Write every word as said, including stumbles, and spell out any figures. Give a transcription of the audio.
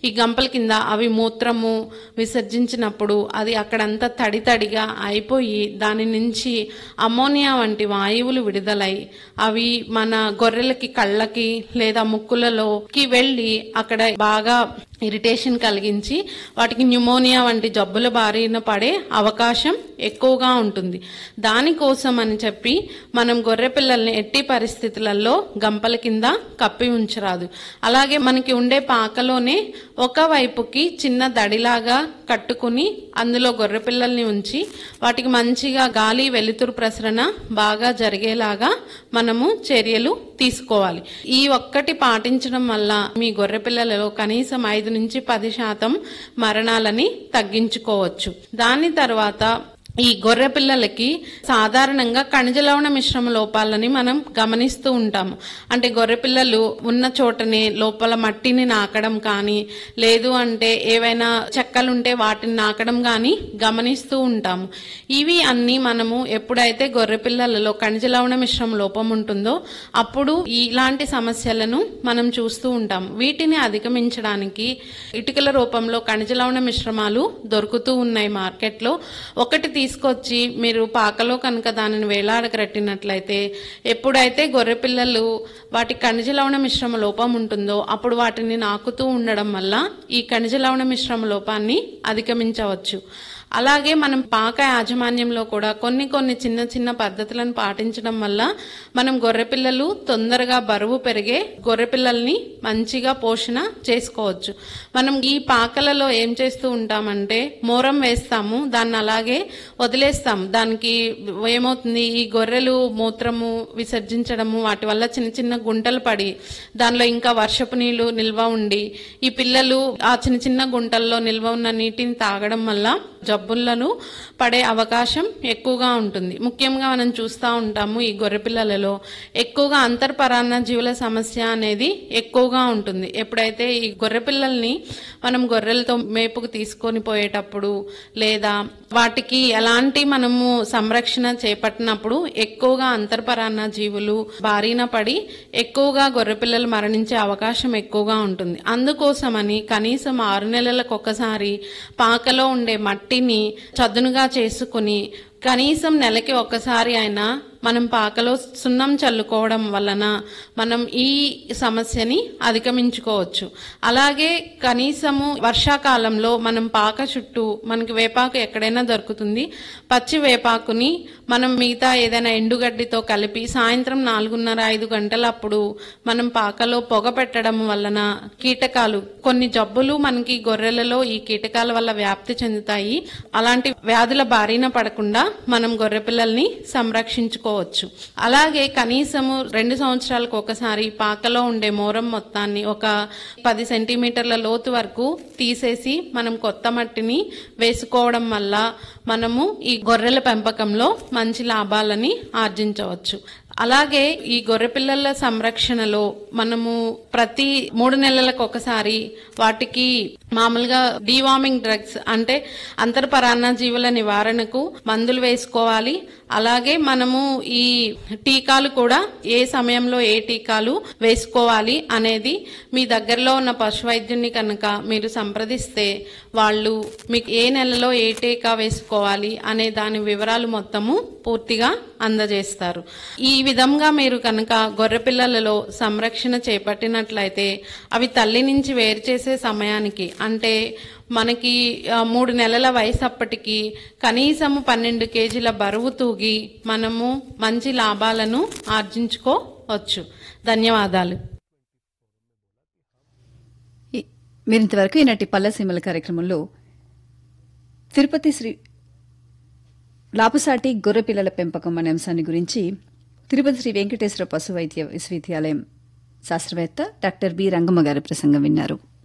ఈ గంపల కింద అవి మూత్రము విసర్జించినప్పుడు అది అక్కడంతా తడి తడిగా అయిపోయి దాని నుంచి అమోనియా వంటి వాయువులు విడుదలై అవి మన గొర్రెలకి కళ్ళకి లేదా ముక్కులలోకి వెళ్ళి అక్కడ బాగా ఇరిటేషన్ కలిగించి వాటికి న్యూమోనియా వంటి జబ్బుల బారిన పడే అవకాశం ఎక్కువగా ఉంటుంది. దానికోసం అని చెప్పి మనం గొర్రె పిల్లల్ని ఎట్టి పరిస్థితులలో గంపల కింద కప్పి ఉంచరాదు. అలాగే మనకి ఉండే పాకలోనే ఒకవైపుకి చిన్న దడిలాగా కట్టుకుని అందులో గొర్రె పిల్లల్ని ఉంచి వాటికి మంచిగా గాలి వెలుతురు ప్రసరణ బాగా జరిగేలాగా మనము చర్యలు తీసుకోవాలి. ఈ ఒక్కటి పాటించడం వల్ల మీ గొర్రె పిల్లలలో కనీసం ఐదు నుంచి పది శాతం మరణాలని తగ్గించుకోవచ్చు. దాని తర్వాత ఈ గొర్రె పిల్లలకి సాధారణంగా ఖనిజ లవణ మిశ్రమ లోపాలని మనం గమనిస్తూ ఉంటాము. అంటే గొర్రె పిల్లలు ఉన్న చోటనే లోపల మట్టిని నాకడం కానీ లేదు అంటే ఏవైనా చెక్కలుంటే వాటిని నాకడం కానీ గమనిస్తూ ఉంటాము. ఇవి అన్ని మనము ఎప్పుడైతే గొర్రె పిల్లలలో ఖనిజ లవణ మిశ్రమ లోపం ఉంటుందో అప్పుడు ఇలాంటి సమస్యలను మనం చూస్తూ ఉంటాము. వీటిని అధిగమించడానికి ఇటుకల రూపంలో ఖనిజ లవణ మిశ్రమాలు దొరుకుతూ ఉన్నాయి మార్కెట్లో. ఒకటి తీసుకొచ్చి మీరు పాకలో కనుక దానిని వేలాడగట్టినట్లయితే ఎప్పుడైతే గొర్రె పిల్లలు వాటి ఖనిజ లవణ మిశ్రమ లోపం ఉంటుందో అప్పుడు వాటిని నాకుతూ ఉండడం వల్ల ఈ ఖనిజ లవణ మిశ్రమ లోపాన్ని అధిగమించవచ్చు. అలాగే మనం పాక యాజమాన్యంలో కూడా కొన్ని కొన్ని చిన్న చిన్న పద్ధతులను పాటించడం వల్ల మనం గొర్రె పిల్లలు తొందరగా బరువు పెరిగే గొర్రె పిల్లల్ని మంచిగా పోషణ చేసుకోవచ్చు. మనం ఈ పాకలలో ఏం చేస్తూ ఉంటామంటే మోరం వేస్తాము, దాన్ని అలాగే వదిలేస్తాము. దానికి ఏమవుతుంది, ఈ గొర్రెలు మూత్రము విసర్జించడము వాటి వల్ల చిన్న చిన్న గుంటలు పడి దానిలో ఇంకా వర్షపు నీళ్లు నిల్వ ఉండి ఈ పిల్లలు ఆ చిన్న చిన్న గుంటల్లో నిల్వ ఉన్న నీటిని తాగడం వల్ల జబ్బులను పడే అవకాశం ఎక్కువగా ఉంటుంది. ముఖ్యంగా మనం చూస్తూ ఉంటాము ఈ గొర్రె పిల్లలలో ఎక్కువగా అంతర్పరాన్న జీవుల సమస్య అనేది ఎక్కువగా ఉంటుంది. ఎప్పుడైతే ఈ గొర్రె పిల్లల్ని మనం గొర్రెలతో మేపుకు తీసుకొని పోయేటప్పుడు లేదా వాటికి ఎలాంటి మనము సంరక్షణ చేపట్టినప్పుడు ఎక్కువగా అంతర్పరాన్న జీవులు బారిన పడి ఎక్కువగా గొర్రె పిల్లలు మరణించే అవకాశం ఎక్కువగా ఉంటుంది. అందుకోసమని కనీసం ఆరు నెలలకు ఒకసారి పాకలో ఉండే మట్టిని చదునుగా చేసుకుని కనీసం నెలకి ఒక్కసారి అయినా మనం పాకలో సున్నం చల్లుకోవడం వలన మనం ఈ సమస్యని అధిగమించుకోవచ్చు. అలాగే కనీసము వర్షాకాలంలో మనం పాక చుట్టూ మనకి వేపాకు ఎక్కడైనా దొరుకుతుంది, పచ్చి వేపాకుని మనం మిగతా ఏదైనా ఎండుగడ్డితో కలిపి సాయంత్రం నాలుగున్నర ఐదు గంటలప్పుడు మనం పాకలో పొగ పెట్టడం వలన కీటకాలు కొన్ని జబ్బులు మనకి గొర్రెలలో ఈ కీటకాల వల్ల వ్యాప్తి చెందుతాయి. అలాంటి వ్యాధుల బారిన పడకుండా మనం గొర్రె పిల్లల్ని సంరక్షించుకోవచ్చు. అలాగే కనీసము రెండు సంవత్సరాలకు ఒకసారి పాకలో ఉండే మోరం మొత్తాన్ని ఒక పది సెంటీమీటర్ల లోతు వరకు తీసేసి మనం కొత్త మట్టిని వేసుకోవడం వల్ల మనము ఈ గొర్రెల పెంపకంలో మంచి లాభాలని ఆర్జించవచ్చు. అలాగే ఈ గొర్రె పిల్లల సంరక్షణలో మనము ప్రతి మూడు నెలలకు ఒకసారి వాటికి మామూలుగా డీవార్మింగ్ డ్రగ్స్ అంటే అంతర్పరాన్న జీవుల నివారణకు మందులు వేసుకోవాలి. అలాగే మనము ఈ టీకాలు కూడా ఏ సమయంలో ఏ టీకాలు వేసుకోవాలి అనేది మీ దగ్గరలో ఉన్న పశు వైద్యుని కనుక మీరు సంప్రదిస్తే వాళ్ళు మీకు ఏ నెలలో ఏ టీకా వేసుకోవాలి అనే దాని వివరాలు మొత్తము పూర్తిగా అందజేస్తారు. ఈ విధంగా మీరు కనుక గొర్రె పిల్లలలో సంరక్షణ చేపట్టినట్లయితే అవి తల్లి నుంచి వేరు చేసే సమయానికి అంటే మనకి మూడు నెలల వయసు అప్పటికి కనీసము పన్నెండు కేజీల బరువు తూగి మనము మంచి లాభాలను ఆర్జించుకోవచ్చు. ధన్యవాదాలు. మీరింతవరకు ఈనాటి పల్లెసీమల కార్యక్రమంలో తిరుపతి శ్రీ లాపుసాటి గొర్రె పిల్లల పెంపకం అనే అంశాన్ని గురించి తిరుపతి శ్రీ వెంకటేశ్వర పశు వైద్య విశ్వవిద్యాలయం శాస్త్రవేత్త డాక్టర్ బి రంగమ్మ గారి ప్రసంగం విన్నారు.